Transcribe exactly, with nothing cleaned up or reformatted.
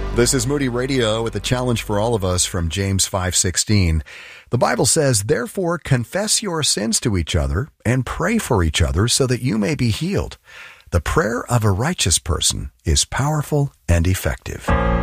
This is Moody Radio with a challenge for all of us from James five sixteen. The Bible says, "Therefore confess your sins to each other and pray for each other so that you may be healed. The prayer of a righteous person is powerful and effective."